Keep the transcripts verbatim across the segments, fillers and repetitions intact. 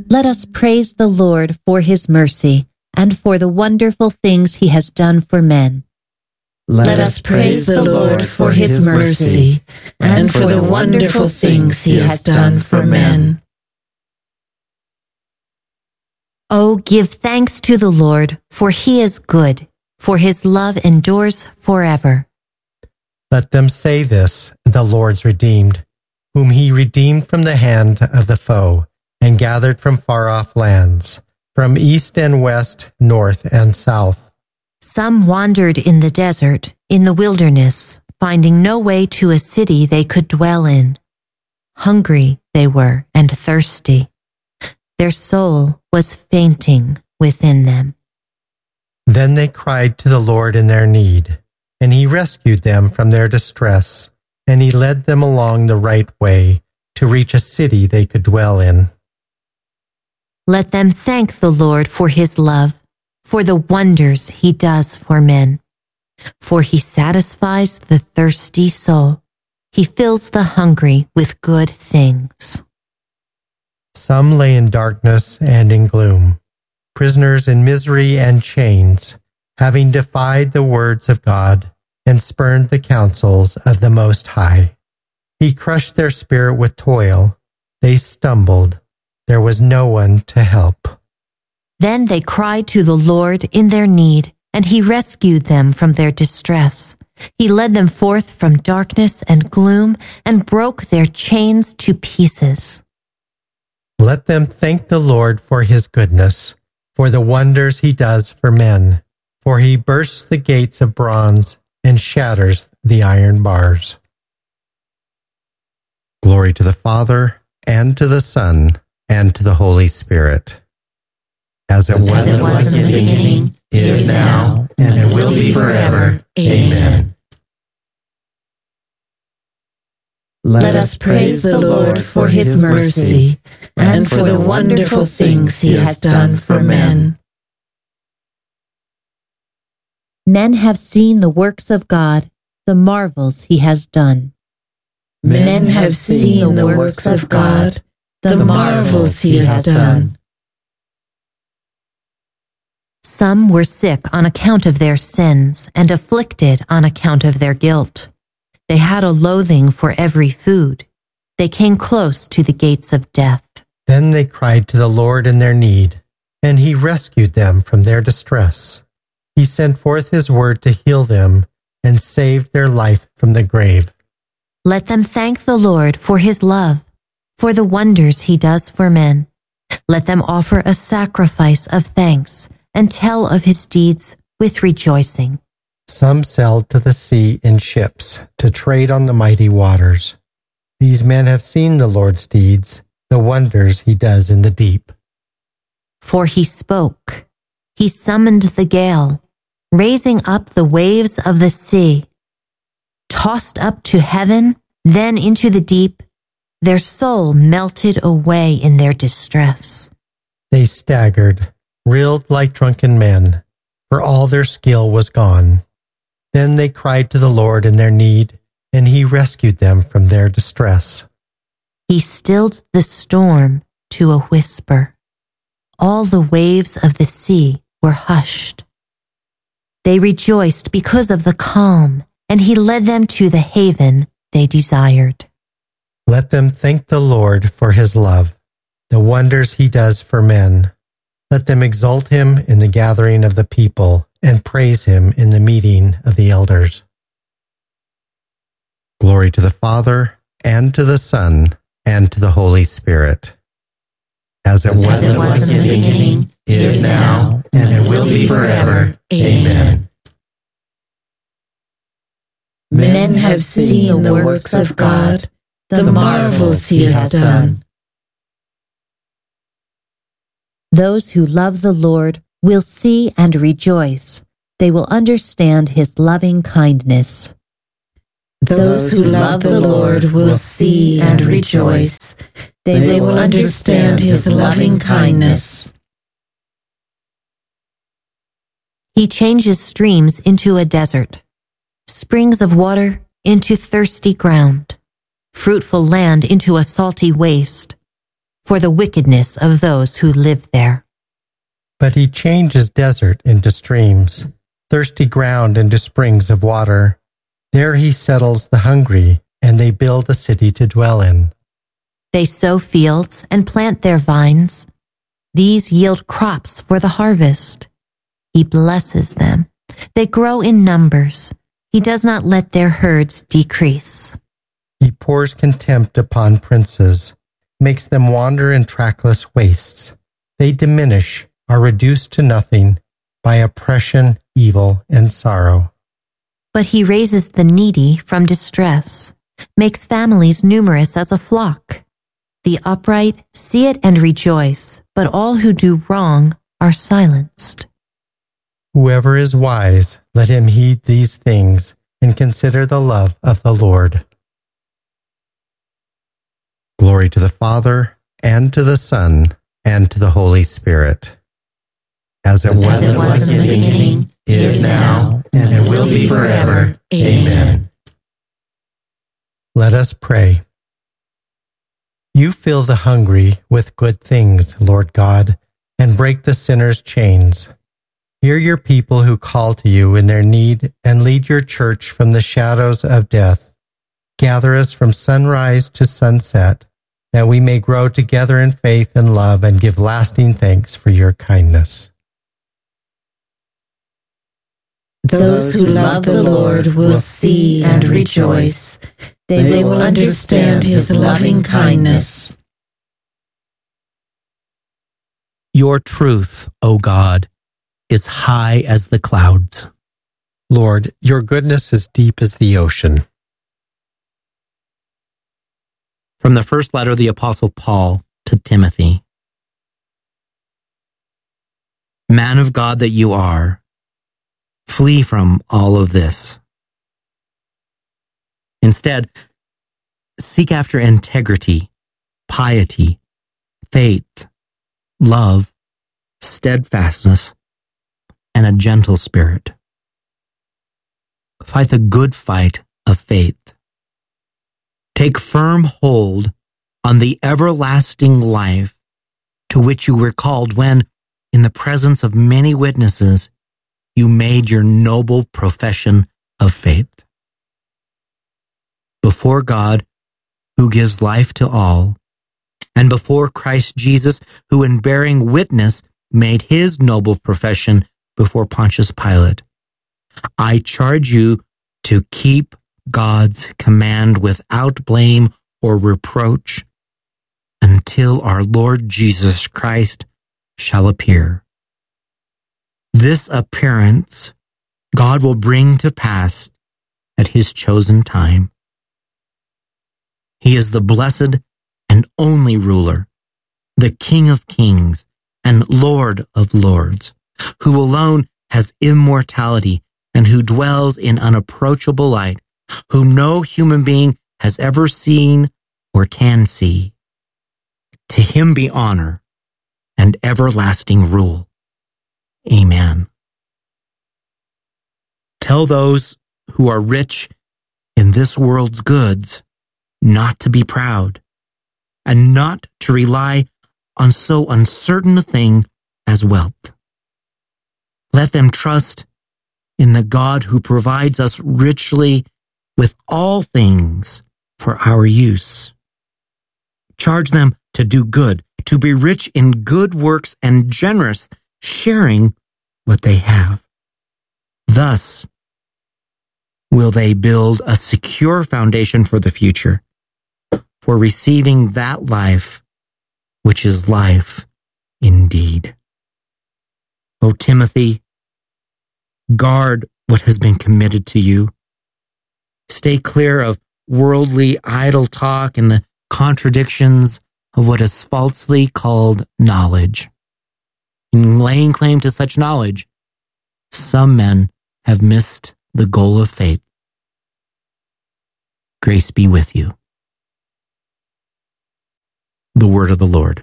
Let us praise the Lord for his mercy and for the wonderful things he has done for men. Let us praise the Lord for his mercy and for the wonderful things he has done for men. Oh, give thanks to the Lord, for he is good, for his love endures forever. Let them say this, the Lord's redeemed, whom he redeemed from the hand of the foe, and gathered from far-off lands, from east and west, north and south. Some wandered in the desert, in the wilderness, finding no way to a city they could dwell in. Hungry they were and thirsty. Their soul was fainting within them. Then they cried to the Lord in their need, and he rescued them from their distress, and he led them along the right way to reach a city they could dwell in. Let them thank the Lord for his love, for the wonders he does for men. For he satisfies the thirsty soul. He fills the hungry with good things. Some lay in darkness and in gloom, prisoners in misery and chains, having defied the words of God and spurned the counsels of the Most High. He crushed their spirit with toil. They stumbled. There was no one to help. Then they cried to the Lord in their need, and he rescued them from their distress. He led them forth from darkness and gloom and broke their chains to pieces. Let them thank the Lord for his goodness, for the wonders he does for men, for he bursts the gates of bronze and shatters the iron bars. Glory to the Father, and to the Son, and to the Holy Spirit. As it was, As it was in the beginning, is now, and will be forever. Amen. Let us praise the Lord for his mercy and for the wonderful things he has done for men. Men have seen the works of God, the marvels he has done. Men have seen the works of God, the marvels he has done. Some were sick on account of their sins and afflicted on account of their guilt. They had a loathing for every food. They came close to the gates of death. Then they cried to the Lord in their need, and he rescued them from their distress. He sent forth his word to heal them and saved their life from the grave. Let them thank the Lord for his love, for the wonders he does for men. Let them offer a sacrifice of thanks and tell of his deeds with rejoicing. Some sailed to the sea in ships to trade on the mighty waters. These men have seen the Lord's deeds, the wonders he does in the deep. For he spoke, he summoned the gale, raising up the waves of the sea. Tossed up to heaven, then into the deep, their soul melted away in their distress. They staggered, reeled like drunken men, for all their skill was gone. Then they cried to the Lord in their need, and he rescued them from their distress. He stilled the storm to a whisper. All the waves of the sea were hushed. They rejoiced because of the calm, and he led them to the haven they desired. Let them thank the Lord for his love, the wonders he does for men. Let them exalt him in the gathering of the people and praise him in the meeting of the elders. Glory to the Father, and to the Son, and to the Holy Spirit. As it was, As it was in the beginning, is now, and will be forever. Amen. Men have seen the works of God, the marvels he has done. Those who love the Lord will see and rejoice. They will understand his loving kindness. Those who love the Lord will see and rejoice. They, they will understand his loving kindness. He changes streams into a desert, springs of water into thirsty ground, fruitful land into a salty waste. for the wickedness of those who live there. But he changes desert into streams, thirsty ground into springs of water. There he settles the hungry, and they build a city to dwell in. They sow fields and plant their vines. These yield crops for the harvest. He blesses them. They grow in numbers. He does not let their herds decrease. He pours contempt upon princes, makes them wander in trackless wastes. They diminish, are reduced to nothing by oppression, evil, and sorrow. But he raises the needy from distress, makes families numerous as a flock. The upright see it and rejoice, but all who do wrong are silenced. Whoever is wise, let him heed these things and consider the love of the Lord. Glory to the Father, and to the Son, and to the Holy Spirit. As it, As was, it was in the beginning, is now, and, and will be forever. Amen. Let us pray. You fill the hungry with good things, Lord God, and break the sinner's chains. Hear your people who call to you in their need, and lead your church from the shadows of death. Gather us from sunrise to sunset, that we may grow together in faith and love and give lasting thanks for your kindness. Those who love the Lord will see and rejoice. They, they will understand his loving kindness. Your truth, O God, is high as the clouds. Lord, your goodness is deep as the ocean. From the first letter of the Apostle Paul to Timothy. Man of God that you are, flee from all of this. Instead, seek after integrity, piety, faith, love, steadfastness, and a gentle spirit. Fight the good fight of faith. Take firm hold on the everlasting life to which you were called when, in the presence of many witnesses, you made your noble profession of faith. Before God, who gives life to all, and before Christ Jesus, who in bearing witness made his noble profession before Pontius Pilate, I charge you to keep God's command without blame or reproach until our Lord Jesus Christ shall appear. This appearance God will bring to pass at his chosen time. He is the blessed and only ruler, the King of kings and Lord of lords, who alone has immortality and who dwells in unapproachable light, whom no human being has ever seen or can see. To him be honor and everlasting rule. Amen. Tell those who are rich in this world's goods not to be proud, and not to rely on so uncertain a thing as wealth. Let them trust in the God who provides us richly with all things for our use. Charge them to do good, to be rich in good works and generous, sharing what they have. Thus will they build a secure foundation for the future, for receiving that life which is life indeed. O Timothy, guard what has been committed to you. Stay clear of worldly idle talk and the contradictions of what is falsely called knowledge. In laying claim to such knowledge, some men have missed the goal of faith. Grace be with you. The word of the Lord.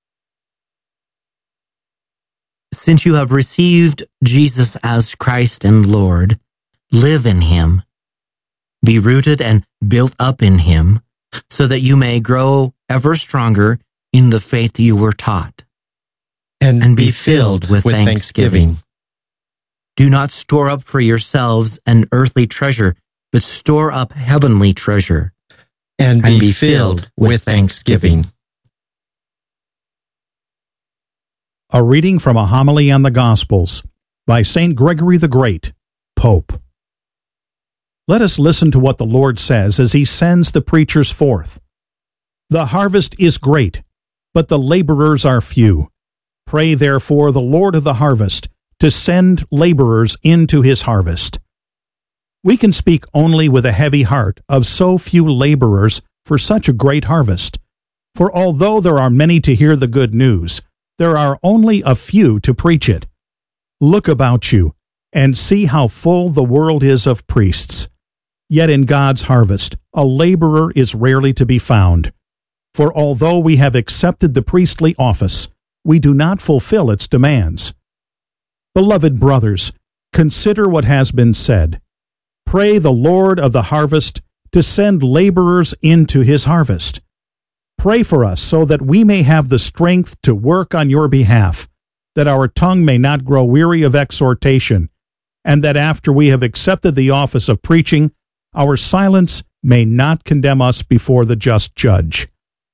Since you have received Jesus as Christ and Lord, live in him. Be rooted and built up in him, so that you may grow ever stronger in the faith you were taught, and, and be filled with thanksgiving. Do not store up for yourselves an earthly treasure, but store up heavenly treasure, and be, and be filled with thanksgiving. A reading from a homily on the Gospels by Saint Gregory the Great, Pope. Let us listen to what the Lord says as he sends the preachers forth. The harvest is great, but the laborers are few. Pray therefore the Lord of the harvest to send laborers into his harvest. We can speak only with a heavy heart of so few laborers for such a great harvest. For although there are many to hear the good news, there are only a few to preach it. Look about you and see how full the world is of priests. Yet in God's harvest, a laborer is rarely to be found. For although we have accepted the priestly office, we do not fulfill its demands. Beloved brothers, consider what has been said. Pray the Lord of the harvest to send laborers into his harvest. Pray for us so that we may have the strength to work on your behalf, that our tongue may not grow weary of exhortation, and that after we have accepted the office of preaching, our silence may not condemn us before the just judge.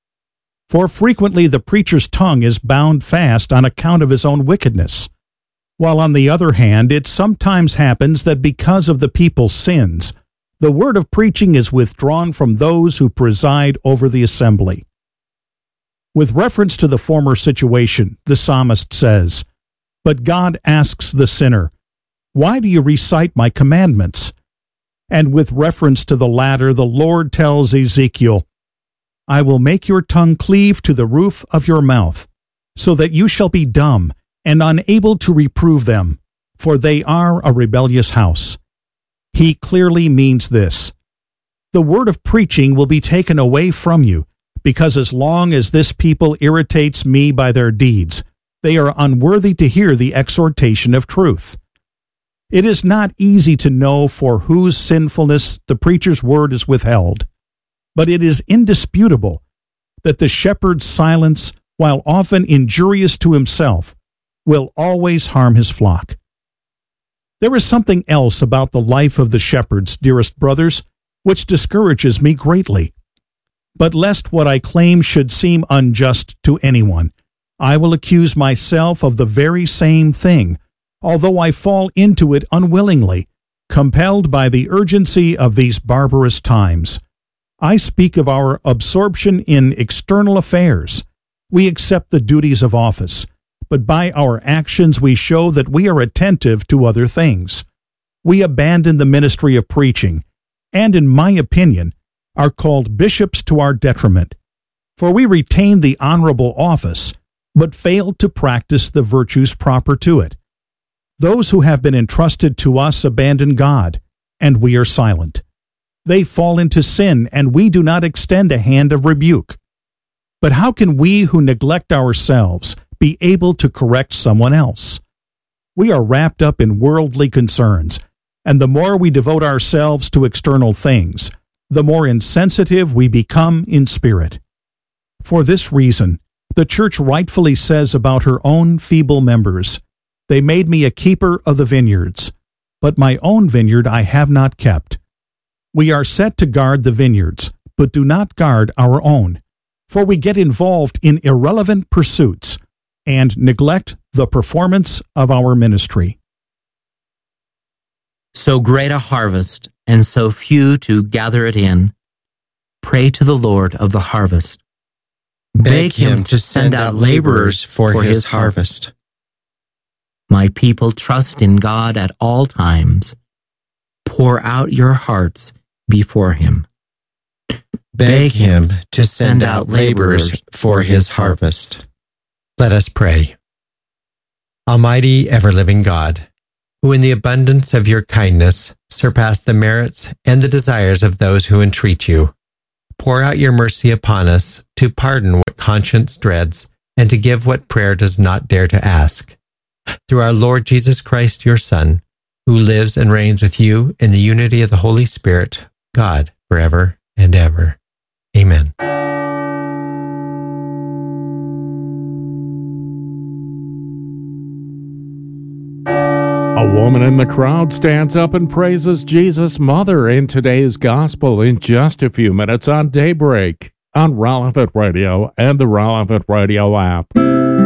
For frequently the preacher's tongue is bound fast on account of his own wickedness, while on the other hand it sometimes happens that because of the people's sins, the word of preaching is withdrawn from those who preside over the assembly. With reference to the former situation, the psalmist says, "But God asks the sinner, 'Why do you recite my commandments?' And with reference to the latter, the Lord tells Ezekiel, 'I will make your tongue cleave to the roof of your mouth, so that you shall be dumb and unable to reprove them, for they are a rebellious house.'" He clearly means this: the word of preaching will be taken away from you, because as long as this people irritates me by their deeds, they are unworthy to hear the exhortation of truth. It is not easy to know for whose sinfulness the preacher's word is withheld, but it is indisputable that the shepherd's silence, while often injurious to himself, will always harm his flock. There is something else about the life of the shepherds, dearest brothers, which discourages me greatly. But lest what I claim should seem unjust to anyone, I will accuse myself of the very same thing, although I fall into it unwillingly, compelled by the urgency of these barbarous times. I speak of our absorption in external affairs. We accept the duties of office, but by our actions we show that we are attentive to other things. We abandon the ministry of preaching, and in my opinion, are called bishops to our detriment, for we retain the honorable office, but fail to practice the virtues proper to it. Those who have been entrusted to us abandon God, and we are silent. They fall into sin, and we do not extend a hand of rebuke. But how can we who neglect ourselves be able to correct someone else? We are wrapped up in worldly concerns, and the more we devote ourselves to external things, the more insensitive we become in spirit. For this reason, the Church rightfully says about her own feeble members, "They made me a keeper of the vineyards, but my own vineyard I have not kept." We are set to guard the vineyards, but do not guard our own, for we get involved in irrelevant pursuits and neglect the performance of our ministry. So great a harvest, and so few to gather it in. Pray to the Lord of the harvest. Beg him to send out laborers for his harvest. My people, trust in God at all times. Pour out your hearts before him. Beg him to send out laborers for his harvest. Let us pray. Almighty, ever-living God, who in the abundance of your kindness surpass the merits and the desires of those who entreat you, pour out your mercy upon us to pardon what conscience dreads and to give what prayer does not dare to ask. Through our Lord Jesus Christ, your Son, who lives and reigns with you in the unity of the Holy Spirit, God, forever and ever. Amen. A woman in the crowd stands up and praises Jesus' mother in today's gospel in just a few minutes on Daybreak on Relevant Radio and the Relevant Radio app.